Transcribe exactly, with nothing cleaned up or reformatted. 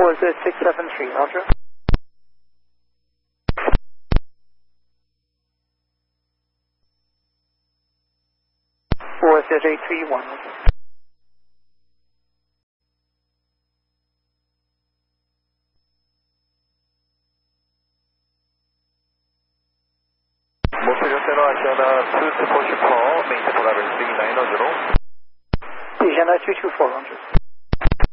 Was it six seven three, Roger? Was it eight three one, Roger? Montevideo Asiana two two four four, main Polaris three nine zero. Asiana two two four, Roger.